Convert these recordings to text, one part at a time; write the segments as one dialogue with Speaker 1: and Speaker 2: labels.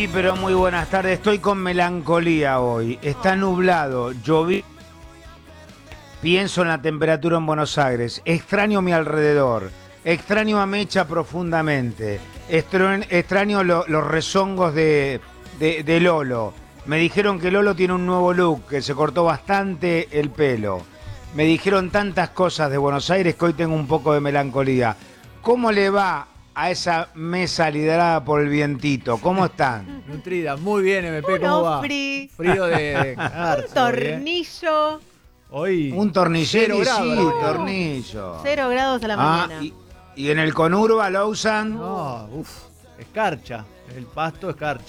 Speaker 1: Sí, pero muy buenas tardes. Estoy con melancolía hoy. Está nublado, lloví. Pienso en la temperatura en Buenos Aires. Extraño mi alrededor. Extraño a Mecha profundamente. Extraño los rezongos de Lolo. Me dijeron que Lolo tiene un nuevo look, que se cortó bastante el pelo. Me dijeron tantas cosas de Buenos Aires que hoy tengo un poco de melancolía. ¿Cómo le va a esa mesa liderada por el vientito? ¿Cómo están?
Speaker 2: Nutrida, muy bien, MP, ¿cómo va? Frío de
Speaker 3: un tornillo.
Speaker 2: Hoy
Speaker 1: un tornillero,
Speaker 2: 0 grados,
Speaker 1: sí,
Speaker 2: ¿no?
Speaker 1: tornillo.
Speaker 3: 0 grados a la mañana.
Speaker 1: Y en el Conurba, Lausanne.
Speaker 2: No, escarcha. El pasto escarcha.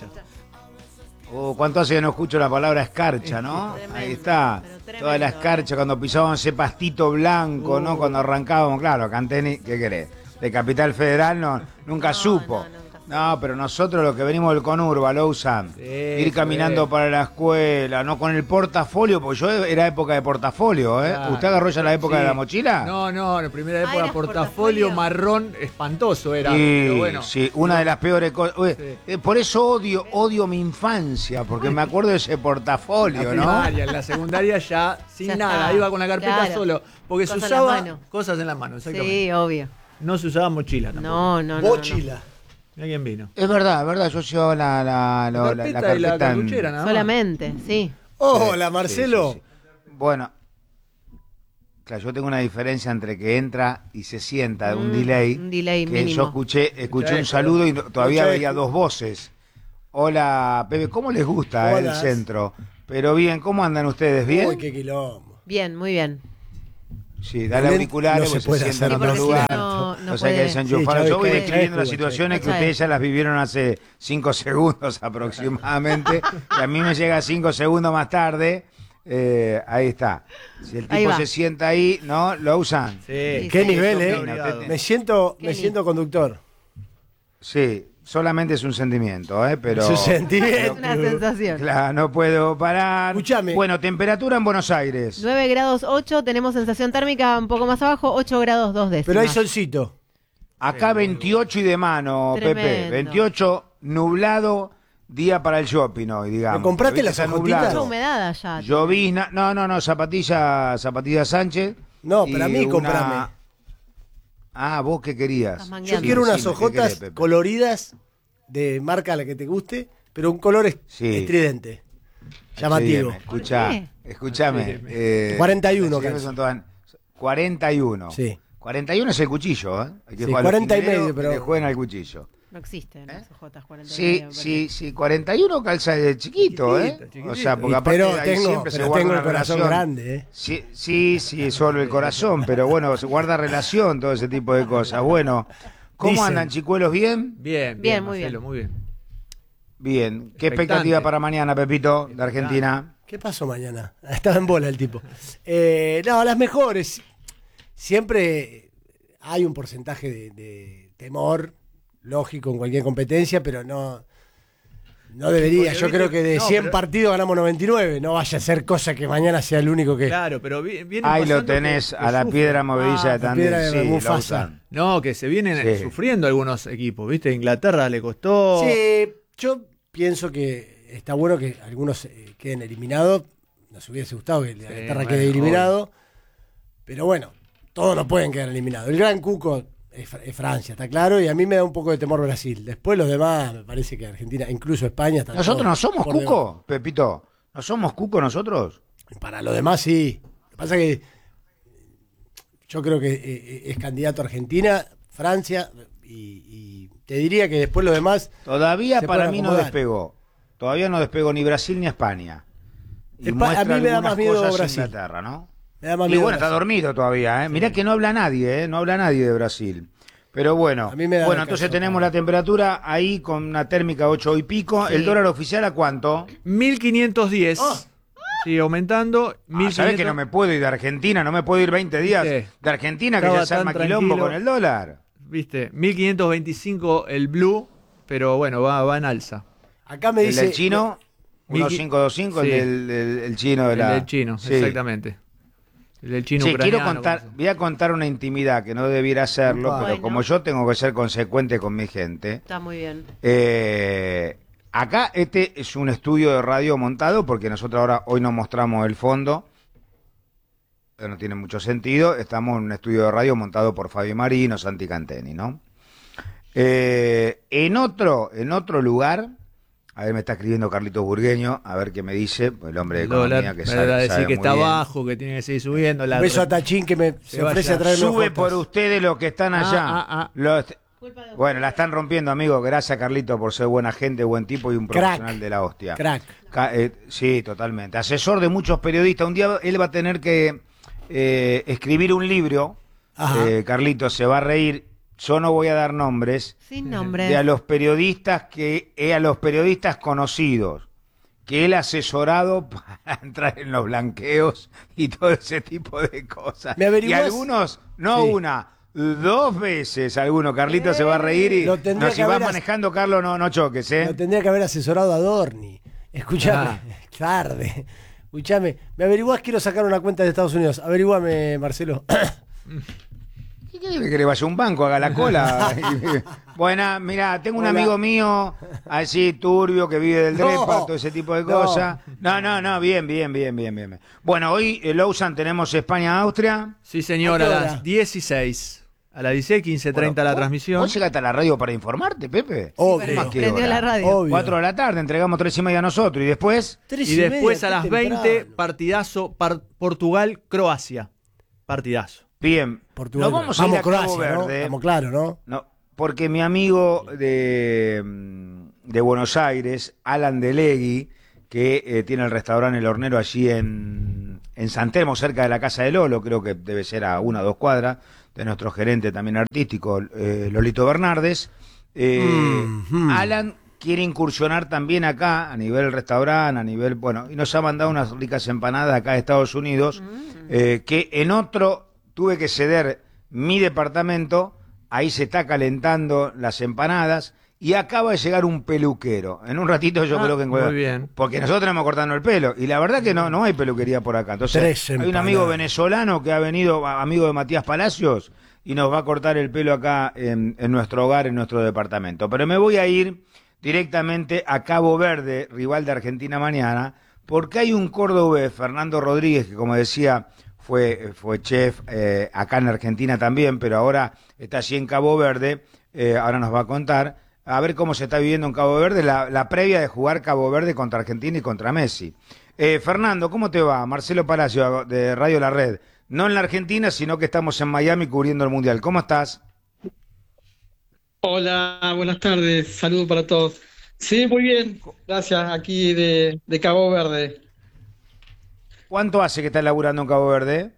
Speaker 1: ¿Cuánto hace que no escucho la palabra escarcha, no?
Speaker 3: Tremendo,
Speaker 1: Ahí está. Toda la escarcha cuando pisábamos ese pastito blanco, ¿no? Cuando arrancábamos, claro, Canteni, ¿qué querés? De Capital Federal nunca supo. No, pero nosotros los que venimos del Conurba, Lausanne, ir caminando para la escuela, no con el portafolio, porque yo era época de portafolio, ¿eh?
Speaker 2: Claro.
Speaker 1: ¿Usted agarró ya la época de la mochila?
Speaker 2: No, la primera época
Speaker 3: ¿eras
Speaker 2: portafolio marrón espantoso era.
Speaker 1: Sí,
Speaker 2: Pero bueno.
Speaker 1: sí, una de las peores cosas. Por eso odio mi infancia, porque me acuerdo de ese portafolio,
Speaker 2: La
Speaker 1: ¿no?
Speaker 2: primaria, en la secundaria ya sin
Speaker 3: Ya
Speaker 2: nada,
Speaker 3: está,
Speaker 2: iba con la carpeta
Speaker 3: claro.
Speaker 2: solo, porque
Speaker 3: Cosas
Speaker 2: se
Speaker 3: en la
Speaker 2: usaba
Speaker 3: mano.
Speaker 2: cosas en la mano, exactamente.
Speaker 3: Sí, obvio.
Speaker 2: No se usaba mochila tampoco.
Speaker 3: No.
Speaker 4: Mochila.
Speaker 2: Mira quién vino.
Speaker 1: Es verdad, yo llevaba la
Speaker 2: carpeta y la
Speaker 1: carpeta en-
Speaker 2: cartuchera, nada más.
Speaker 3: Solamente, sí.
Speaker 4: Hola, Marcelo.
Speaker 1: Sí. Bueno, claro, yo tengo una diferencia entre que entra y se sienta, un delay.
Speaker 3: Un delay
Speaker 1: que
Speaker 3: mínimo.
Speaker 1: yo escuché un
Speaker 4: esto.
Speaker 1: saludo y todavía
Speaker 4: Escucha
Speaker 1: veía
Speaker 4: esto.
Speaker 1: dos voces. Hola, Pepe, ¿cómo les gusta el
Speaker 4: Hola.
Speaker 1: centro? Pero bien, ¿cómo andan ustedes? ¿Bien?
Speaker 4: Uy, qué quilombo.
Speaker 3: Bien, muy bien.
Speaker 1: Sí, dale
Speaker 4: No
Speaker 1: auriculares,
Speaker 4: se
Speaker 1: pues
Speaker 4: puede
Speaker 1: se sientan
Speaker 4: hacer
Speaker 1: en
Speaker 3: Sí,
Speaker 1: otro
Speaker 3: porque si
Speaker 1: lugar.
Speaker 3: no
Speaker 1: O sea que
Speaker 3: puede.
Speaker 1: desenchufar.
Speaker 4: Sí,
Speaker 1: Yo voy
Speaker 4: Chávez,
Speaker 1: describiendo las
Speaker 4: Chávez,
Speaker 1: situaciones que
Speaker 3: Chávez.
Speaker 1: ustedes ya las vivieron hace 5 segundos aproximadamente. Y a mí me llega 5 segundos más tarde. Ahí está. Si el
Speaker 3: Ahí
Speaker 1: tipo
Speaker 3: va.
Speaker 1: se sienta ahí, ¿no? Lo usan.
Speaker 2: Sí.
Speaker 4: Qué
Speaker 3: sí.
Speaker 4: nivel,
Speaker 2: Obligado.
Speaker 4: Me siento
Speaker 3: Qué
Speaker 4: conductor.
Speaker 1: Sí, solamente es un sentimiento, pero...
Speaker 4: Su
Speaker 3: Es
Speaker 4: sentimiento.
Speaker 3: una sensación.
Speaker 1: Claro, no puedo parar.
Speaker 4: Escuchame.
Speaker 1: Bueno, temperatura en Buenos Aires.
Speaker 3: 9 grados 8, tenemos sensación térmica un poco más abajo, 8 grados 2 décimas.
Speaker 4: Pero hay solcito.
Speaker 1: Acá 28 y de mano, Pepe.
Speaker 3: Tremendo.
Speaker 1: 28, nublado, día para el shopping hoy, digamos.
Speaker 4: ¿Me compraste
Speaker 1: Hoy
Speaker 4: las
Speaker 1: está
Speaker 4: hojotitas?
Speaker 3: Mucha
Speaker 1: nublado.
Speaker 3: humedad allá.
Speaker 1: Llovizna, no, zapatilla Sánchez.
Speaker 4: No, pero a
Speaker 1: y
Speaker 4: mí comprame.
Speaker 1: Ah, ¿vos qué querías?
Speaker 3: Estás
Speaker 4: Yo
Speaker 3: mangueando.
Speaker 4: quiero unas
Speaker 1: Decime, ¿qué
Speaker 4: hojotas
Speaker 1: querés, Pepe?
Speaker 4: coloridas de marca la que te guste, pero un color
Speaker 1: Sí.
Speaker 4: estridente. Llamativo.
Speaker 1: Escúchame.
Speaker 4: 41,
Speaker 1: siempre
Speaker 4: casi.
Speaker 1: son todas- 41.
Speaker 4: Sí.
Speaker 1: 41 es el cuchillo, ¿eh? Hay que
Speaker 4: Sí,
Speaker 1: jugar a los
Speaker 4: 40 y
Speaker 1: quineros
Speaker 4: medio, pero-
Speaker 1: que jueguen al cuchillo.
Speaker 3: No existen las hojotas 40.
Speaker 1: Sí, 41 calza de chiquito, ¿eh?
Speaker 2: Chiquitito.
Speaker 1: O sea, porque
Speaker 4: Y
Speaker 1: aparte
Speaker 4: pero
Speaker 1: ahí
Speaker 4: tengo,
Speaker 1: siempre se
Speaker 4: pero
Speaker 1: guarda
Speaker 4: tengo
Speaker 1: una
Speaker 4: el corazón
Speaker 1: relación.
Speaker 4: grande, ¿eh?
Speaker 1: Sí, solo el corazón, pero bueno, se guarda relación, todo ese tipo de cosas. Bueno, ¿cómo
Speaker 4: Dicen.
Speaker 1: andan, chicuelos? ¿Bien?
Speaker 2: Bien,
Speaker 3: Bien, muy
Speaker 2: Marcelo,
Speaker 3: bien.
Speaker 2: muy bien.
Speaker 1: Bien. ¿Qué
Speaker 2: Expectante.
Speaker 1: expectativa para mañana, Pepito, de Argentina?
Speaker 4: ¿Qué pasó mañana? Estaba en bola el tipo. No, las mejores. Siempre hay un porcentaje de temor, lógico, en cualquier competencia, pero no debería.
Speaker 2: Porque
Speaker 4: Yo creo que de
Speaker 2: no,
Speaker 4: 100
Speaker 2: pero-
Speaker 4: partidos ganamos 99. No vaya a ser cosa que mañana sea el único que...
Speaker 2: Claro, pero vienen
Speaker 1: Ahí lo
Speaker 2: pasando
Speaker 1: tenés,
Speaker 2: que
Speaker 1: a la
Speaker 2: sufren.
Speaker 1: piedra movediza de
Speaker 4: la piedra
Speaker 1: Tandil.
Speaker 4: de
Speaker 1: Sí,
Speaker 4: Mufasa.
Speaker 1: lo usan.
Speaker 2: No, que se vienen
Speaker 1: Sí.
Speaker 2: sufriendo algunos equipos, ¿viste? Inglaterra le costó.
Speaker 4: Sí, yo pienso que está bueno que algunos queden eliminados. Nos hubiese gustado que Inglaterra
Speaker 2: bueno,
Speaker 4: quede eliminado. Pero bueno, todos no pueden quedar eliminados. El gran cuco es Francia, está claro. Y a mí me da un poco de temor Brasil. Después los demás, me parece que Argentina, incluso España, están
Speaker 1: ¿Nosotros no
Speaker 4: todos
Speaker 1: somos
Speaker 4: por
Speaker 1: cuco, Pepito? ¿No somos cuco nosotros?
Speaker 4: debajo. Para los demás sí. Lo que pasa es que yo creo que es candidato a Argentina, Francia y te diría que después los demás...
Speaker 1: Todavía
Speaker 4: Se
Speaker 1: para
Speaker 4: pueden
Speaker 1: mí no
Speaker 4: acomodar.
Speaker 1: despegó. Todavía no despegó ni Brasil ni España. Y
Speaker 4: A
Speaker 1: muestra
Speaker 4: mí me da
Speaker 1: algunas
Speaker 4: más miedo
Speaker 1: cosas
Speaker 4: Brasil.
Speaker 1: Inglaterra, ¿no?
Speaker 4: Me da más
Speaker 1: Y
Speaker 4: miedo
Speaker 1: bueno, está
Speaker 4: Brasil.
Speaker 1: dormido todavía, ¿eh? Mirá que no habla nadie, ¿eh? No habla nadie de Brasil. Pero bueno,
Speaker 4: A mí me da
Speaker 1: bueno,
Speaker 4: la
Speaker 1: entonces
Speaker 4: casa,
Speaker 1: tenemos
Speaker 4: claro.
Speaker 1: la temperatura ahí con una térmica 8 y pico.
Speaker 3: Sí.
Speaker 1: ¿El dólar oficial a cuánto?
Speaker 2: 1510. Sigue aumentando.
Speaker 1: ¿Sabés que no me puedo ir de Argentina? No me puedo ir 20 días
Speaker 2: Sí.
Speaker 1: de Argentina, que
Speaker 2: Estaba
Speaker 1: ya se arma
Speaker 2: tan
Speaker 1: quilombo
Speaker 2: tranquilo.
Speaker 1: con el dólar.
Speaker 2: ¿Viste? 1525 el blue, pero bueno, va en alza.
Speaker 4: Acá me
Speaker 1: El
Speaker 4: dice...
Speaker 1: del chino,
Speaker 2: Mil-
Speaker 1: 1525,
Speaker 2: Sí.
Speaker 1: el del chino de
Speaker 2: El
Speaker 1: la...
Speaker 2: del chino,
Speaker 1: Sí.
Speaker 2: exactamente. El del chino
Speaker 1: Sí,
Speaker 2: ucraniano.
Speaker 1: quiero contar,
Speaker 2: ¿cómo se
Speaker 1: voy a contar una intimidad que no debiera hacerlo,
Speaker 4: Upa.
Speaker 1: pero
Speaker 3: Bueno.
Speaker 1: como yo tengo que ser consecuente con mi gente,
Speaker 3: Está muy bien.
Speaker 1: Acá este es un estudio de radio montado porque nosotros hoy nos mostramos el fondo, que no tiene mucho sentido. Estamos en un estudio de radio montado por Fabio Marino, Santi Canteni, ¿no? En otro lugar, a ver, me está escribiendo Carlitos Burgueño, a ver qué me dice, el hombre de economía que
Speaker 2: me va a decir
Speaker 1: sabe
Speaker 2: que
Speaker 1: muy
Speaker 2: está
Speaker 1: bien.
Speaker 2: abajo, que tiene que seguir subiendo.
Speaker 4: Un beso a Tachín que se ofrece a traerme
Speaker 1: Sube
Speaker 4: ojotas.
Speaker 1: por ustedes los que están allá. Bueno, la están rompiendo, amigo. Gracias, Carlito, por ser buena gente, buen tipo y un profesional de la hostia.
Speaker 4: Crack.
Speaker 1: Sí, totalmente. Asesor de muchos periodistas. Un día él va a tener que escribir un libro. Carlito se va a reír. Yo no voy a dar nombres.
Speaker 3: Sin nombres.
Speaker 1: De a los periodistas a los periodistas conocidos que él ha asesorado para entrar en los blanqueos y todo ese tipo de cosas.
Speaker 4: ¿Me
Speaker 1: Y
Speaker 4: averiguás?
Speaker 1: algunos, no
Speaker 4: Sí.
Speaker 1: una, 2 veces alguno. Carlito se va a reír y
Speaker 4: Lo tendría
Speaker 1: si
Speaker 4: que
Speaker 1: vas
Speaker 4: haber
Speaker 1: manejando, Carlos, no choques, ¿eh?
Speaker 4: Lo tendría que haber asesorado a Dorni. Escuchame, tarde. Escuchame, me averiguás, quiero sacar una cuenta de Estados Unidos. Averiguame, Marcelo.
Speaker 1: ¿Qué quiere que le vaya a un banco, haga la cola? Buena, mira, tengo un
Speaker 4: Hola.
Speaker 1: amigo mío, así turbio, que vive del
Speaker 4: No,
Speaker 1: Drepa, todo ese tipo de
Speaker 4: no.
Speaker 1: cosas. No, bien. Bueno, hoy en Lausanne tenemos España-Austria.
Speaker 2: Sí, señor,
Speaker 4: ¿A
Speaker 2: a
Speaker 4: qué
Speaker 2: las
Speaker 4: hora?
Speaker 2: 16. A las 16, 15:30
Speaker 1: Bueno,
Speaker 2: la
Speaker 1: ¿vos-
Speaker 2: transmisión.
Speaker 1: ¿Vos llegaste a la radio para informarte, Pepe?
Speaker 4: Obvio.
Speaker 1: Más que
Speaker 3: Prendió
Speaker 1: hora.
Speaker 3: la radio.
Speaker 4: Obvio.
Speaker 1: 4 de la tarde, entregamos 3:30 nosotros. ¿Y después?
Speaker 4: 3:30,
Speaker 2: Y después a
Speaker 4: qué
Speaker 2: las
Speaker 4: temprano.
Speaker 2: 20, partidazo Portugal-Croacia. Partidazo.
Speaker 1: Bien.
Speaker 4: Portugal.
Speaker 1: Nos vamos a ir a Cabo
Speaker 4: Croacia, ¿no?
Speaker 1: Verde.
Speaker 4: Estamos claros, ¿no?
Speaker 1: No, porque mi amigo de Buenos Aires, Alan Delegui, que tiene el restaurante El Hornero allí en San Telmo, cerca de la casa de Lolo, creo que debe ser a 1 o 2 cuadras, de nuestro gerente también artístico, Lolito Bernardes. Alan quiere incursionar también acá, a nivel restaurante, a nivel, bueno, y nos ha mandado unas ricas empanadas acá de Estados Unidos, que en otro tuve que ceder mi departamento, ahí se está calentando las empanadas, y acaba de llegar un peluquero. En un ratito yo creo que
Speaker 2: muy bien.
Speaker 1: porque nosotros tenemos cortando el pelo, y la verdad que no hay peluquería por acá. Entonces,
Speaker 4: 3
Speaker 1: hay un
Speaker 4: empanadas.
Speaker 1: amigo venezolano que ha venido, amigo de Matías Palacios, y nos va a cortar el pelo acá en nuestro hogar, en nuestro departamento. Pero me voy a ir directamente a Cabo Verde, rival de Argentina mañana, porque hay un cordobés, Fernando Rodríguez, que como decía, fue chef acá en Argentina también, pero ahora está allí en Cabo Verde, ahora nos va a contar, a ver cómo se está viviendo en Cabo Verde, la previa de jugar Cabo Verde contra Argentina y contra Messi. Fernando, ¿cómo te va? Marcelo Palacio, de Radio La Red. No en la Argentina, sino que estamos en Miami cubriendo el Mundial. ¿Cómo estás?
Speaker 5: Hola, buenas tardes, saludos para todos. Sí, muy bien, gracias, aquí de Cabo Verde.
Speaker 1: ¿Cuánto hace que estás laburando en Cabo Verde?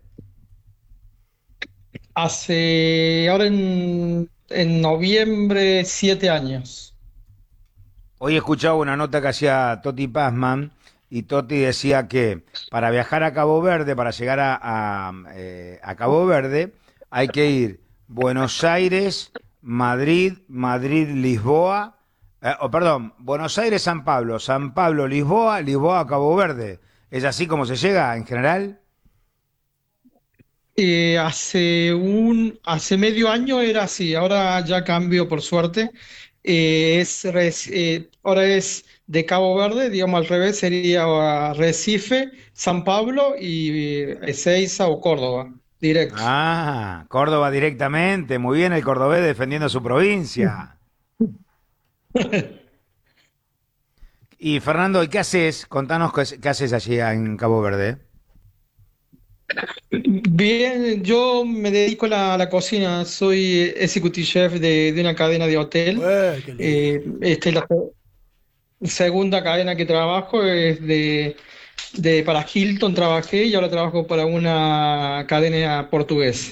Speaker 5: Ahora en noviembre, 7 años.
Speaker 1: Hoy escuchaba una nota que hacía Toti Pazman, y Toti decía que para viajar a Cabo Verde, para llegar a Cabo Verde, hay que ir Buenos Aires, Madrid, Lisboa, Buenos Aires, San Pablo, Lisboa, Lisboa, Cabo Verde. ¿Es así como se llega en general?
Speaker 5: Hace medio año era así, ahora ya cambió por suerte. Ahora es de Cabo Verde, digamos al revés, sería Recife, San Pablo y Ezeiza o Córdoba, directo.
Speaker 1: Ah, Córdoba directamente. Muy bien el cordobés defendiendo su provincia. Y Fernando, ¿y qué haces? Contanos qué haces allí en Cabo Verde.
Speaker 5: Bien, yo me dedico a la cocina, soy executive chef de una cadena de hotel.
Speaker 4: Qué lindo.
Speaker 5: Esta es la segunda cadena que trabajo, es para Hilton trabajé y ahora trabajo para una cadena portuguesa.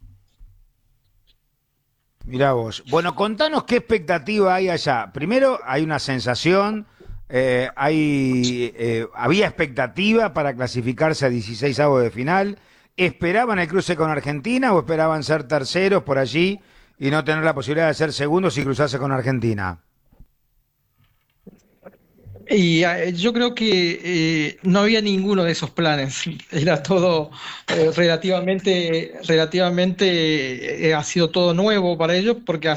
Speaker 1: Mirá vos. Bueno, contanos qué expectativa hay allá. Primero, hay una sensación, había expectativa para clasificarse a 16avos de final. ¿Esperaban el cruce con Argentina o esperaban ser terceros por allí y no tener la posibilidad de ser segundos y cruzarse con Argentina?
Speaker 5: Y yo creo que no había ninguno de esos planes. Era todo relativamente ha sido todo nuevo para ellos porque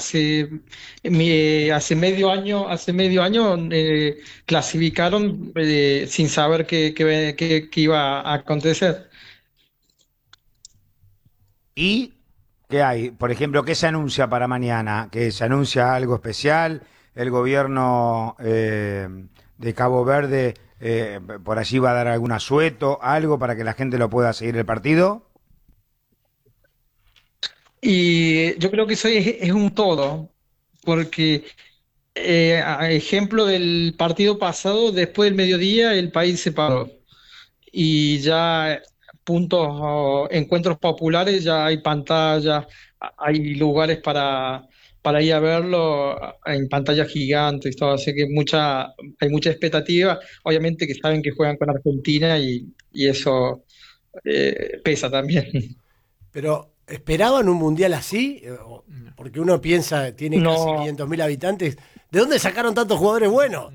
Speaker 5: hace medio año clasificaron sin saber qué iba a acontecer.
Speaker 1: ¿Y qué hay? Por ejemplo, ¿qué se anuncia para mañana? ¿Que se anuncia algo especial? ¿El gobierno de Cabo Verde por allí va a dar algún asueto, algo para que la gente lo pueda seguir el partido?
Speaker 5: Y yo creo que eso es un todo, porque a ejemplo del partido pasado, después del mediodía el país se paró y ya puntos o encuentros populares, ya hay pantallas, hay lugares para ir a verlo en pantallas gigantes y todo, así que hay mucha expectativa, obviamente que saben que juegan con Argentina y eso pesa también.
Speaker 4: Pero, ¿esperaban un mundial así? Porque uno piensa, tiene casi
Speaker 5: No.
Speaker 4: 500.000 habitantes. ¿De dónde sacaron tantos jugadores buenos?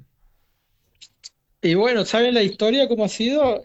Speaker 5: Y bueno, ¿saben la historia cómo ha sido?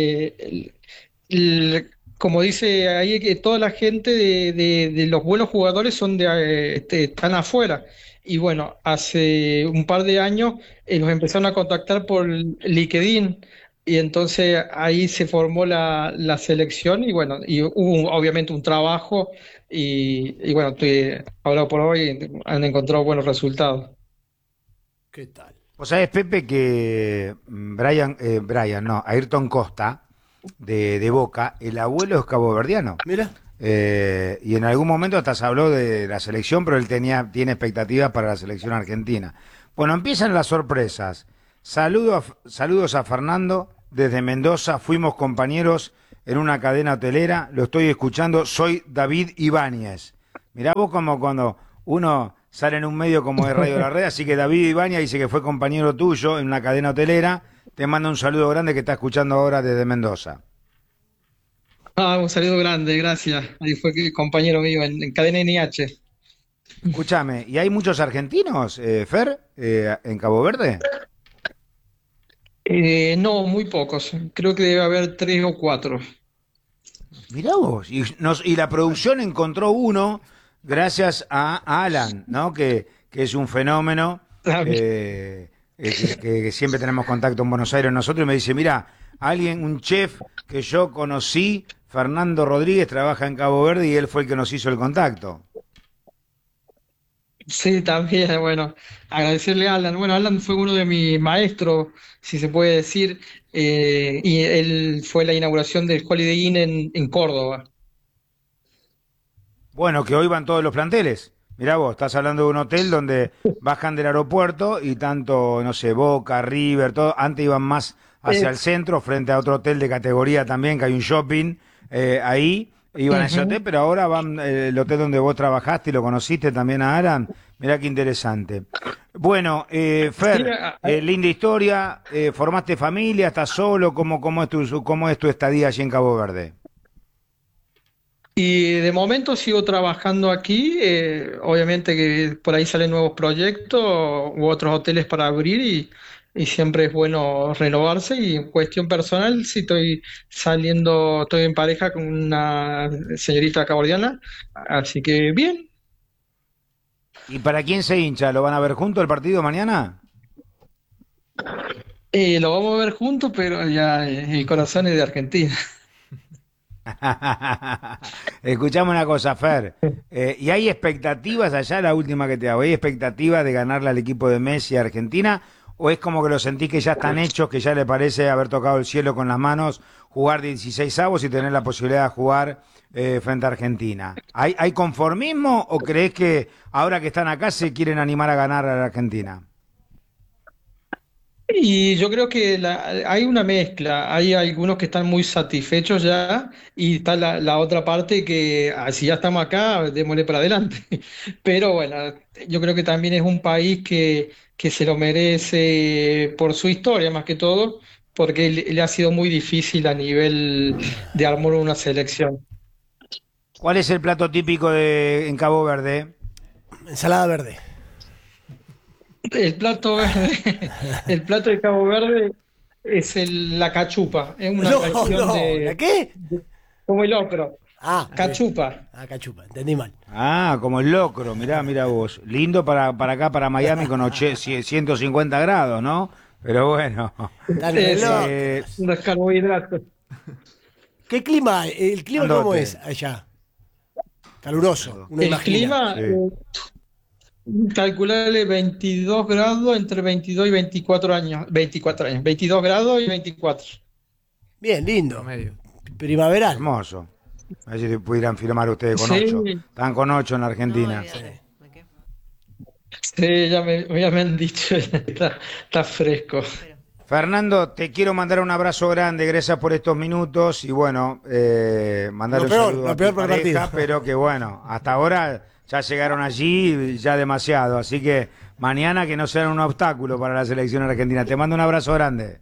Speaker 5: Como dice ahí, que toda la gente de los buenos jugadores están afuera. Y bueno, hace un par de años los empezaron a contactar por LinkedIn y entonces ahí se formó la selección y bueno, y hubo obviamente un trabajo y bueno, ahora por hoy han encontrado buenos resultados.
Speaker 4: ¿Qué tal?
Speaker 1: Vos sabés, Pepe, que Brian, no, Ayrton Costa, de Boca, el abuelo es caboverdiano.
Speaker 4: Mira,
Speaker 1: Y en algún momento hasta se habló de la selección, pero él tiene expectativas para la selección argentina. Bueno, empiezan las sorpresas. Saludos a Fernando desde Mendoza. Fuimos compañeros en una cadena hotelera. Lo estoy escuchando. Soy David Ibáñez. Mirá vos como cuando uno sale en un medio como de Radio La Red. Así que David Ibáñez dice que fue compañero tuyo en una cadena hotelera. Te mando un saludo grande que está escuchando ahora desde Mendoza.
Speaker 5: Un saludo grande, gracias. Ahí fue compañero mío en Cadena NH.
Speaker 1: Escúchame, ¿y hay muchos argentinos, Fer, en Cabo Verde?
Speaker 5: No, muy pocos. Creo que debe haber tres o cuatro.
Speaker 1: Mirá vos, y la producción encontró uno gracias a Alan, ¿no? Que es un fenómeno,
Speaker 5: Ah,
Speaker 1: que siempre tenemos contacto en Buenos Aires nosotros, y me dice, mira, un chef que yo conocí, Fernando Rodríguez, trabaja en Cabo Verde y él fue el que nos hizo el contacto.
Speaker 5: Sí, también, bueno, agradecerle a Alan. Bueno, Alan fue uno de mis maestros, si se puede decir, y él fue la inauguración del Holiday Inn en Córdoba.
Speaker 1: Bueno, que hoy van todos los planteles. Mirá vos, estás hablando de un hotel donde bajan del aeropuerto y tanto, no sé, Boca, River, todo, antes iban más hacia el centro, frente a otro hotel de categoría también, que hay un shopping ahí, iban a ese
Speaker 5: Ujú.
Speaker 1: hotel, pero ahora van el hotel donde vos trabajaste y lo conociste también a Aran. Mirá qué interesante. Bueno,
Speaker 5: Sí,
Speaker 1: Fer, linda historia, formaste familia, estás solo, cómo es tu estadía allí en Cabo Verde?
Speaker 5: y de momento sigo trabajando aquí, obviamente que por ahí salen nuevos proyectos u otros hoteles para abrir y siempre es bueno renovarse y en cuestión personal sí estoy en pareja con una señorita cabordiana, así que bien.
Speaker 1: ¿Y para quién se hincha? ¿Lo van a ver juntos el partido mañana?
Speaker 5: Lo vamos a ver juntos, pero ya el corazón es de Argentina.
Speaker 1: Escuchame una cosa, Fer. ¿Y hay expectativas allá, la última que te hago? ¿Hay expectativas de ganarle al equipo de Messi a Argentina? ¿O es como que lo sentís que ya están hechos, que ya le parece haber tocado el cielo con las manos, jugar 16 avos y tener la posibilidad de jugar frente a Argentina? ¿Hay conformismo o crees que ahora que están acá se quieren animar a ganar a la Argentina?
Speaker 5: Y yo creo que hay una mezcla, hay algunos que están muy satisfechos ya y está la otra parte que si ya estamos acá, démosle para adelante. Pero bueno, yo creo que también es un país que se lo merece por su historia más que todo, porque le ha sido muy difícil a nivel de armar una selección.
Speaker 1: ¿Cuál es el plato típico en Cabo Verde?
Speaker 4: ensalada verde.
Speaker 5: El plato verde, el plato de Cabo Verde es la cachupa, es una
Speaker 4: No,
Speaker 5: tradición
Speaker 4: no,
Speaker 5: de,
Speaker 4: ¿la qué?
Speaker 5: como el locro,
Speaker 4: Ah,
Speaker 5: cachupa.
Speaker 4: cachupa, entendí mal.
Speaker 1: Ah, como el locro, mirá vos. Lindo para acá, para Miami, con 150 grados, ¿no? Pero bueno.
Speaker 4: Están
Speaker 5: Es
Speaker 4: reloj.
Speaker 5: unos carbohidratos.
Speaker 4: ¿Qué clima? ¿El clima cómo
Speaker 1: Andote.
Speaker 4: es allá? Caluroso, uno
Speaker 5: El
Speaker 4: imagina.
Speaker 5: clima, calcularle 22 grados entre 22 y 24 años, 22 grados y 24.
Speaker 4: Bien, lindo.
Speaker 2: Promedio.
Speaker 4: Primaveral.
Speaker 1: Hermoso. A ver si pudieran firmar ustedes con
Speaker 5: Sí.
Speaker 1: 8. Están con 8 en la Argentina.
Speaker 3: No, olvídate. ¿De qué?
Speaker 5: Sí, ya me han dicho, está fresco.
Speaker 1: Fernando, te quiero mandar un abrazo grande, gracias por estos minutos y bueno, mandar
Speaker 4: Lo
Speaker 1: un
Speaker 4: peor,
Speaker 1: saludo
Speaker 4: lo
Speaker 1: a tu
Speaker 4: peor por el
Speaker 1: pareja,
Speaker 4: partido.
Speaker 1: pero que bueno, hasta ahora ya llegaron allí, ya demasiado, así que mañana que no sean un obstáculo para la selección argentina. Te mando un abrazo grande.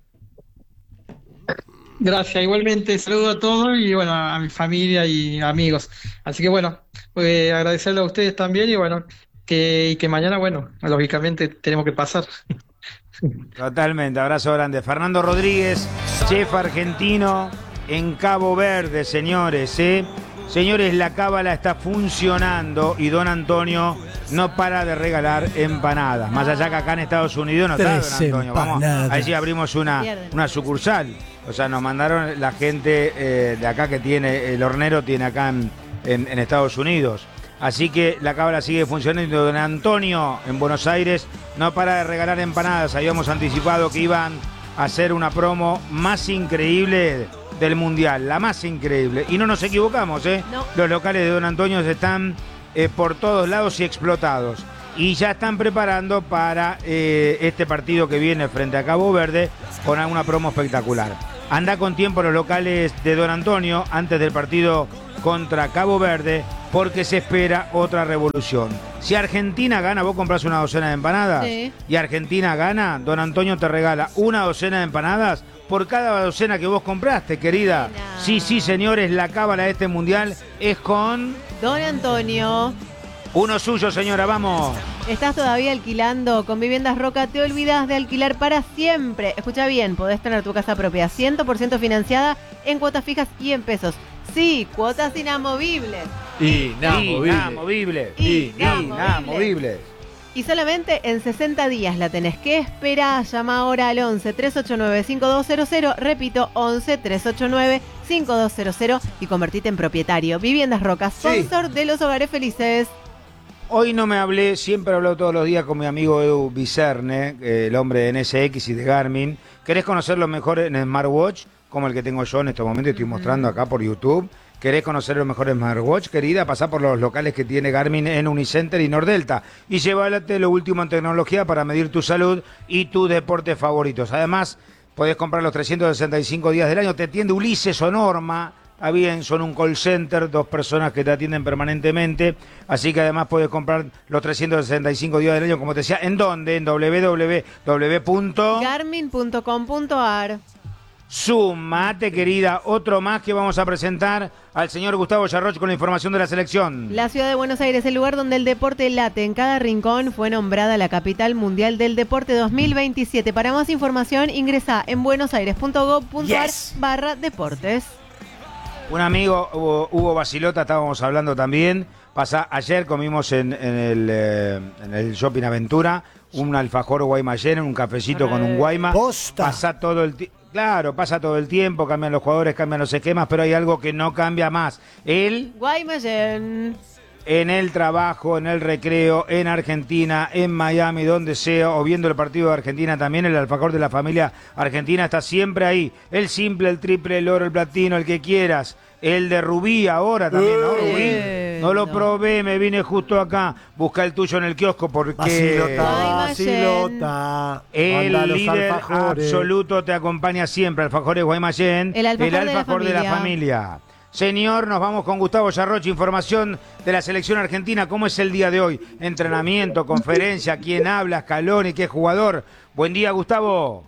Speaker 5: Gracias, igualmente saludo a todos y bueno, a mi familia y amigos. Así que bueno, agradecerle a ustedes también y bueno, que mañana, bueno, lógicamente tenemos que pasar.
Speaker 1: Totalmente, abrazo grande. Fernando Rodríguez, chef argentino en Cabo Verde, señores, ¿eh? Señores, la cábala está funcionando y don Antonio no para de regalar empanadas. Más allá que acá en Estados Unidos no está don
Speaker 4: 3
Speaker 1: Antonio. Vamos,
Speaker 4: empanadas.
Speaker 1: allí abrimos una sucursal. O sea, nos mandaron la gente de acá que tiene, el hornero tiene acá en Estados Unidos. Así que la cábala sigue funcionando. Don Antonio en Buenos Aires no para de regalar empanadas. Habíamos anticipado que iban a hacer una promo más increíble del Mundial, la más increíble. Y no nos equivocamos, ¿eh?
Speaker 3: No.
Speaker 1: Los locales de Don Antonio están por todos lados y explotados. Y ya están preparando para este partido que viene frente a Cabo Verde con una promo espectacular. Anda con tiempo a los locales de Don Antonio antes del partido contra Cabo Verde porque se espera otra revolución. Si Argentina gana, vos compras una docena de empanadas
Speaker 3: Sí.
Speaker 1: y Argentina gana, Don Antonio te regala una docena de empanadas por cada docena que vos compraste, querida.
Speaker 3: Buena.
Speaker 1: Sí, señores, la cábala de este mundial es con
Speaker 3: Don Antonio,
Speaker 1: uno suyo, señora, vamos.
Speaker 3: ¿estás todavía alquilando con Viviendas Roca? Te olvidas de alquilar para siempre. Escucha bien, podés tener tu casa propia 100% financiada en cuotas fijas y en pesos. Sí, cuotas inamovibles.
Speaker 1: Inamovible. Inamovible.
Speaker 3: Y solamente en 60 días la tenés. ¿Qué esperás? Llama ahora al 11 389 5200. Repito, 11 389 5200 y convertite en propietario. Viviendas Roca, sponsor de los hogares felices.
Speaker 1: Hoy no me hablé, siempre hablo todos los días con mi amigo Edu Vicerne, el hombre de NSX y de Garmin. ¿Querés conocer lo mejor en smartwatch? Como el que tengo yo en estos momentos, estoy mostrando acá por YouTube. ¿Querés conocer los mejores smartwatch, querida? Pasá por los locales que tiene Garmin en Unicenter y Nordelta. Y llévate lo último en tecnología para medir tu salud y tus deportes favoritos. Además, podés comprar los 365 días del año. Te atiende Ulises o Norma. Está bien, son un call center, 2 personas que te atienden permanentemente. Así que además podés comprar los 365 días del año, como te decía. ¿En dónde? En
Speaker 3: Garmin.com.ar.
Speaker 1: Sumate, querida, otro más que vamos a presentar al señor Gustavo Yarroch con la información de la selección.
Speaker 3: La ciudad de Buenos Aires, el lugar donde el deporte late en cada rincón, fue nombrada la capital mundial del deporte 2027. Para más información, ingresa en buenosaires.gov.ar/deportes.
Speaker 1: Un amigo, Hugo Basilota, estábamos hablando también. Ayer comimos en el Shopping Aventura un alfajor Guaymallén, un cafecito con un Guayma.
Speaker 4: Posta.
Speaker 1: Pasa todo el tiempo, cambian los jugadores, cambian los esquemas, pero hay algo que no cambia más.
Speaker 3: Guaymallén.
Speaker 1: En el trabajo, en el recreo, en Argentina, en Miami, donde sea, o viendo el partido de Argentina también, el alfajor de la familia argentina está siempre ahí. El simple, el triple, el oro, el platino, el que quieras. El de Rubí ahora también, ¿no? Rubí. No lo probé, me vine justo acá. Busca el tuyo en el kiosco porque
Speaker 4: Basilota.
Speaker 1: el
Speaker 4: Manda los
Speaker 1: líder
Speaker 4: alfajores.
Speaker 1: absoluto te acompaña siempre. Alfajores Guaymallén,
Speaker 3: El alfajor
Speaker 1: de la familia. Señor, nos vamos con Gustavo Yarroch, información de la selección argentina. ¿Cómo es el día de hoy? Entrenamiento, conferencia, quién habla, Scaloni, qué jugador. Buen día, Gustavo.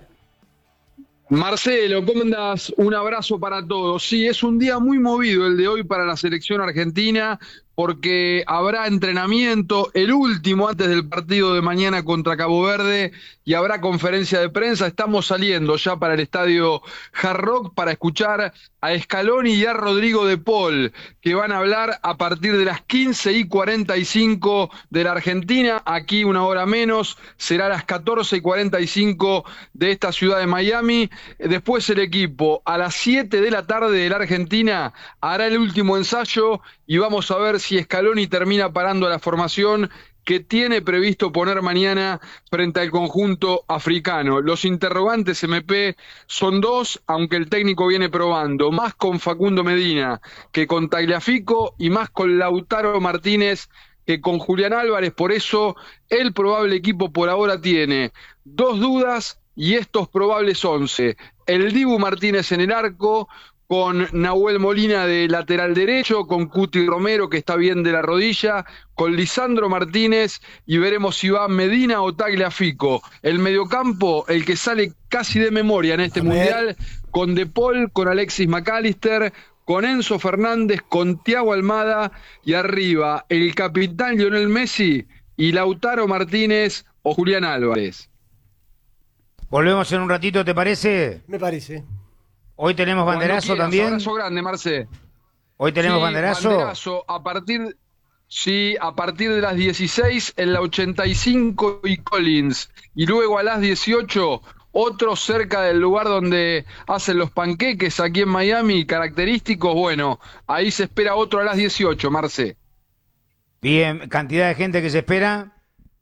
Speaker 6: Marcelo, ¿cómo andás? Un abrazo para todos. Sí, es un día muy movido el de hoy para la selección argentina, porque habrá entrenamiento, el último antes del partido de mañana contra Cabo Verde, y habrá conferencia de prensa. Estamos saliendo ya para el estadio Hard Rock para escuchar a Scaloni y a Rodrigo de Paul, que van a hablar a partir de las 15:45 de la Argentina. Aquí una hora menos, será a las 14:45 de esta ciudad de Miami. Después el equipo a las 7 de la tarde de la Argentina hará el último ensayo y vamos a ver si Scaloni termina parando a la formación que tiene previsto poner mañana frente al conjunto africano. Los interrogantes, MP, son dos, aunque el técnico viene probando, más con Facundo Medina que con Tagliafico y más con Lautaro Martínez que con Julián Álvarez. Por eso el probable equipo por ahora tiene 2 dudas y estos probables 11. El Dibu Martínez en el arco, con Nahuel Molina de lateral derecho, con Cuti Romero, que está bien de la rodilla, con Lisandro Martínez, y veremos si va Medina o Tagliafico. El mediocampo, el que sale casi de memoria en este mundial, con De Paul, con Alexis McAllister, con Enzo Fernández, con Thiago Almada, y arriba el capitán Lionel Messi y Lautaro Martínez o Julián Álvarez.
Speaker 1: Volvemos en un ratito, ¿te parece?
Speaker 4: Me parece.
Speaker 1: Hoy tenemos banderazo también.
Speaker 6: Abrazo grande, Marce.
Speaker 1: Hoy tenemos banderazo.
Speaker 6: Banderazo a partir de las 16 en la 85 y Collins. Y luego a las 18, otro cerca del lugar donde hacen los panqueques aquí en Miami, característicos. Bueno, ahí se espera otro a las 18, Marce.
Speaker 1: Bien, cantidad de gente que se espera.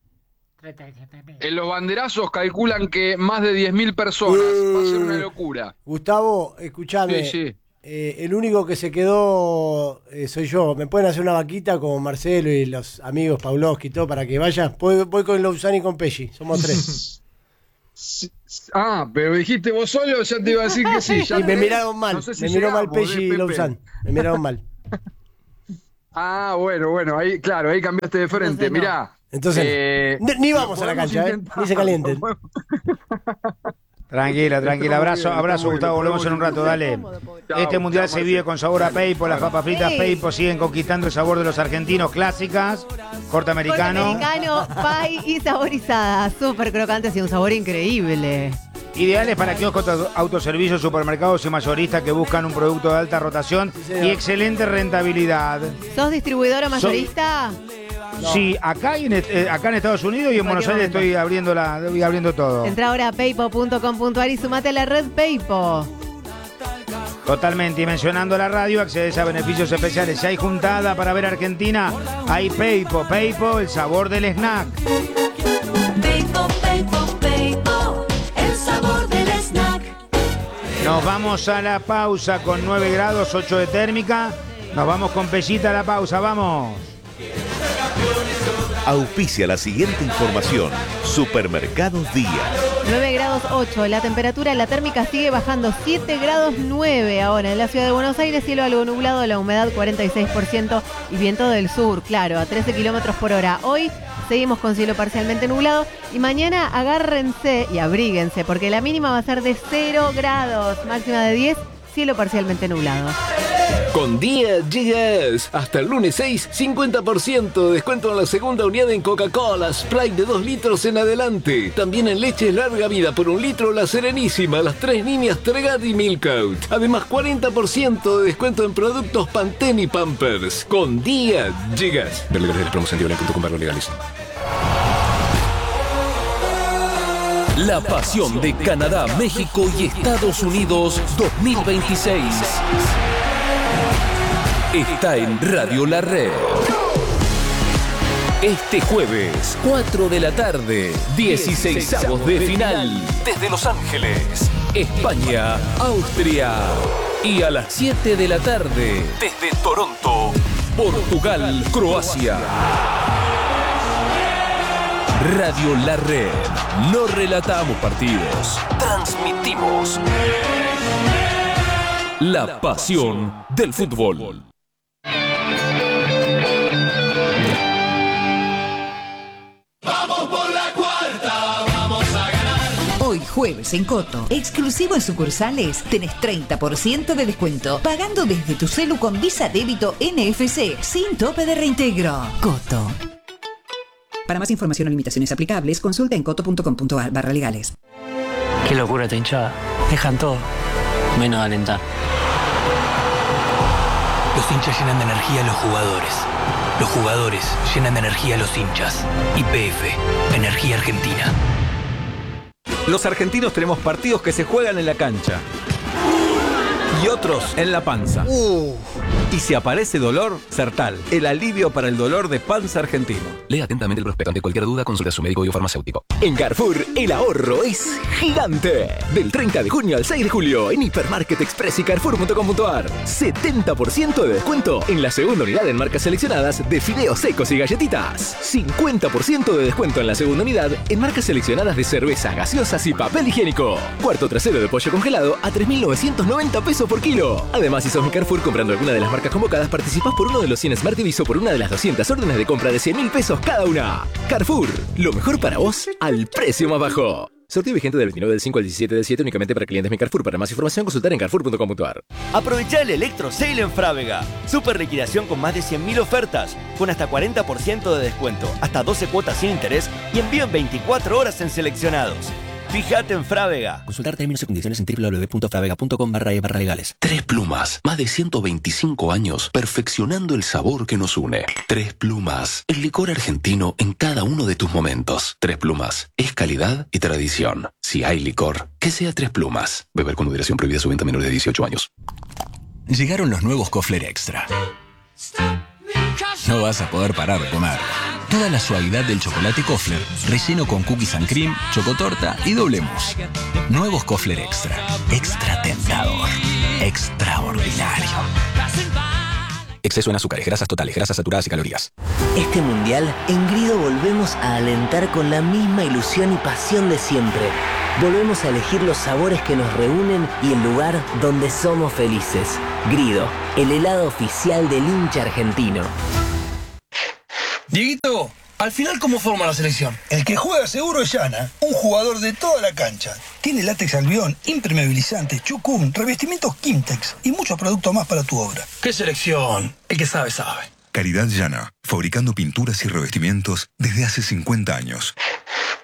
Speaker 6: En los banderazos calculan que más de 10.000 personas. Va a ser una locura.
Speaker 4: Gustavo, escuchame.
Speaker 6: Sí.
Speaker 4: El único que se quedó soy yo. ¿Me pueden hacer una vaquita con Marcelo y los amigos Pavlovsky y todo para que vaya? Voy con Lauzani y con Pesci. Somos 3.
Speaker 6: Pero dijiste vos solo, ya te iba a decir que sí.
Speaker 4: Y me miraron mal.
Speaker 6: No sé si
Speaker 4: me miró mal
Speaker 6: llegamos,
Speaker 4: Pesci y Lauzani. Me miraron mal.
Speaker 6: Bueno, ahí cambiaste de frente.
Speaker 3: Entonces no.
Speaker 6: Mirá.
Speaker 4: Entonces, ni vamos a la cancha, ni se calienten.
Speaker 1: Tranquila, abrazo Gustavo, volvemos en un rato, dale. Este mundial se vive con sabor a Peipo, las papas fritas Peipo siguen conquistando el sabor de los argentinos, clásicas, corte americano,
Speaker 3: pie y saborizada, súper crocantes y un sabor increíble.
Speaker 1: ideales para kioscos, autoservicios, supermercados y mayoristas que buscan un producto de alta rotación y excelente rentabilidad.
Speaker 3: ¿Sos distribuidor o mayorista?
Speaker 1: No. Sí, acá en Estados Unidos y en Buenos Aires estoy abriendo todo.
Speaker 3: Entra ahora a paypo.com.ar y sumate a la red Paypo.
Speaker 1: Totalmente, y mencionando la radio accedes a beneficios especiales. Si hay juntada para ver Argentina, hay Paypo, el sabor del snack.
Speaker 7: Paypo, el sabor del snack.
Speaker 1: Nos vamos a la pausa con 9 grados, 8 de térmica. Nos vamos con Pellita a la pausa, vamos.
Speaker 8: Auspicia la siguiente información. Supermercados Día.
Speaker 3: 9 grados 8, la temperatura, la térmica sigue bajando, 7 grados 9 ahora en la ciudad de Buenos Aires, cielo algo nublado, la humedad 46% y viento del sur, claro, a 13 kilómetros por hora. Hoy seguimos con cielo parcialmente nublado y mañana agárrense y abríguense porque la mínima va a ser de 0 grados, máxima de 10, cielo parcialmente nublado.
Speaker 9: Con Día llegas hasta el lunes 6, 50% de descuento en la segunda unidad en Coca-Cola, Sprite de 2 litros en adelante. También en leche larga vida por 1 litro La Serenísima, las 3 líneas Tregat y Milkout. Además 40% de descuento en productos Pantene y Pampers. Con Día llegas. Ver legales de promoción de legales. La pasión de Canadá, México y Estados Unidos 2026. Está en Radio La Red. Este jueves, 4 de la tarde, 16avos de final. Desde Los Ángeles, España, Austria. Y a las 7 de la tarde, desde Toronto, Portugal, Croacia. Radio La Red. No relatamos partidos, transmitimos la pasión del fútbol.
Speaker 10: jueves en Coto. Exclusivo en sucursales. Tenés 30% de descuento. Pagando desde tu celu con Visa Débito NFC. Sin tope de reintegro. Coto. Para más información o limitaciones aplicables, consulta en coto.com.ar/legales.
Speaker 11: Qué locura esta hinchada. Dejan todo, menos alentar.
Speaker 12: Los hinchas llenan de energía a los jugadores. Los jugadores llenan de energía a los hinchas. YPF, Energía Argentina.
Speaker 13: Los argentinos tenemos partidos que se juegan en la cancha y otros en la panza. Y si aparece dolor, Sertal, el alivio para el dolor de panza argentino.
Speaker 14: Lea atentamente el prospecto. Ante cualquier duda, consulte a su médico biofarmacéutico.
Speaker 9: En Carrefour, el ahorro es gigante. Del 30 de junio al 6 de julio, en Hipermarket Express y Carrefour.com.ar. 70% de descuento en la segunda unidad en marcas seleccionadas de fideos secos y galletitas. 50% de descuento en la segunda unidad en marcas seleccionadas de cervezas, gaseosas y papel higiénico. Cuarto trasero de pollo congelado a 3.990 pesos por kilo. Además, si sos mi Carrefour comprando alguna de las marcas convocadas, participás por uno de los 100 Smart TVs o por una de las 200 órdenes de compra de 100.000 pesos cada una. Carrefour, lo mejor para vos al precio más bajo. Sorteo vigente del 29 del 5 al 17 del 7 únicamente para clientes Mi Carrefour. Para más información, consultar en carrefour.com.ar.
Speaker 15: Aprovecha el Electro Sale en Frávega. Super liquidación con más de 100.000 ofertas, con hasta 40% de descuento, hasta 12 cuotas sin interés y envío en 24 horas en seleccionados. Fíjate en Frávega.
Speaker 14: Consultar términos y condiciones en www.fravega.com/legales.
Speaker 8: Tres Plumas, más de 125 años perfeccionando el sabor que nos une. Tres Plumas, el licor argentino en cada uno de tus momentos. Tres Plumas, es calidad y tradición. Si hay licor, que sea Tres Plumas. Beber con moderación, prohibida su venta a menores de 18 años.
Speaker 16: Llegaron los nuevos Kofler Extra. No vas a poder parar de comer. Toda la suavidad del chocolate Kofler, relleno con cookies and cream, chocotorta y doble mousse. Nuevos Kofler Extra. Extra tentador. Extraordinario.
Speaker 14: Exceso en azúcares, grasas totales, grasas saturadas y calorías.
Speaker 17: Este mundial, en Grido volvemos a alentar con la misma ilusión y pasión de siempre. Volvemos a elegir los sabores que nos reúnen y el lugar donde somos felices. Grido, el helado oficial del hincha argentino.
Speaker 18: Dieguito, al final, ¿cómo forma la selección?
Speaker 19: El que juega seguro es Yana, un jugador de toda la cancha. Tiene látex albión, impermeabilizante, chucum, revestimientos Kimtex y muchos productos más para tu obra.
Speaker 18: ¿Qué selección? El que sabe, sabe.
Speaker 20: Caridad Yana, fabricando pinturas y revestimientos desde hace 50 años.